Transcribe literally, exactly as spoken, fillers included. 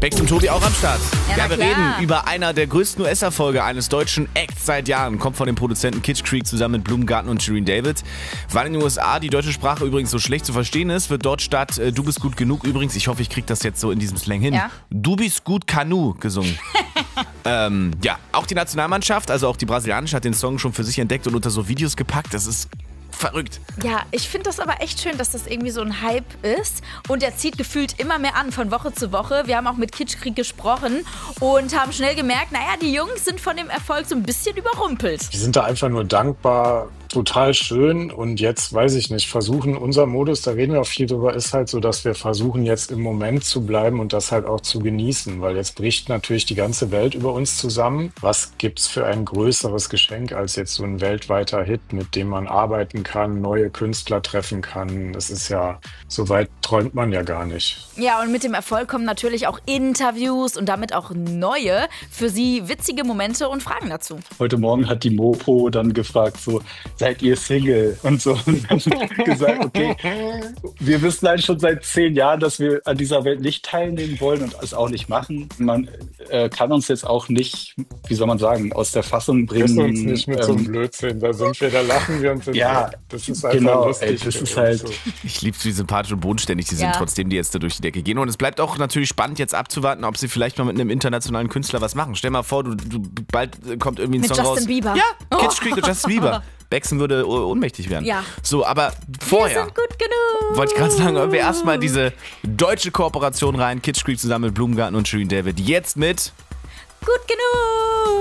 Bex und Tobi auch am Start. Ja, Ja, na wir klar. reden über einer der größten U S-Erfolge eines deutschen Acts seit Jahren. Kommt von dem Produzenten Kitsch Creek zusammen mit Blumengarten und Shirin David. Weil in den U S A die deutsche Sprache übrigens so schlecht zu verstehen ist, wird dort statt äh, Du bist gut genug übrigens, ich hoffe, ich kriege das jetzt so in diesem Slang hin, Ja. Du bist gut Kanu gesungen. ähm, ja, auch die Nationalmannschaft, also auch die brasilianische, hat den Song schon für sich entdeckt und unter so Videos gepackt. Das ist verrückt. Ja, ich finde das aber echt schön, dass das irgendwie so ein Hype ist. Und er zieht gefühlt immer mehr an, von Woche zu Woche. Wir haben auch mit Kitsch Creek gesprochen und haben schnell gemerkt, naja, die Jungs sind von dem Erfolg so ein bisschen überrumpelt. Die sind da einfach nur dankbar, total schön. Und jetzt, weiß ich nicht, versuchen, unser Modus, da reden wir auch viel drüber, ist halt so, dass wir versuchen, jetzt im Moment zu bleiben und das halt auch zu genießen. Weil jetzt bricht natürlich die ganze Welt über uns zusammen. Was gibt's für ein größeres Geschenk als jetzt so ein weltweiter Hit, mit dem man arbeiten kann, neue Künstler treffen kann? Das ist ja, so weit träumt man ja gar nicht. Ja, und mit dem Erfolg kommen natürlich auch Interviews und damit auch neue, für sie witzige Momente und Fragen dazu. Heute Morgen hat die Mopo dann gefragt, so, seid ihr Single? Und so. Und dann gesagt, okay, wir wissen halt schon seit zehn Jahren, dass wir an dieser Welt nicht teilnehmen wollen und es auch nicht machen. Man äh, kann uns jetzt auch nicht, wie soll man sagen, aus der Fassung bringen. Wissen uns nicht mit so einem ähm, Blödsinn, da sind wir, da lachen wir uns in Ja, das ist einfach genau, lustig. ey, das für ist uns halt- so. Ich liebe, wie sympathisch und bodenständig die sind, Ja. trotzdem die jetzt da durch die Decke gehen. Und es bleibt auch natürlich spannend, jetzt abzuwarten, ob sie vielleicht mal mit einem internationalen Künstler was machen. Stell mal vor, du, du bald kommt irgendwie ein Mit Song Justin raus. Bieber. Ja, Kitsch Creek und Justin Bieber. Bexen würde uh, ohnmächtig werden. Ja. So, aber Wir vorher sind gut genug. wollte ich gerade sagen, hören wir erstmal diese deutsche Kooperation rein. Kitsch Creek zusammen mit Blumengarten und Shirin David. Jetzt mit Gut genug.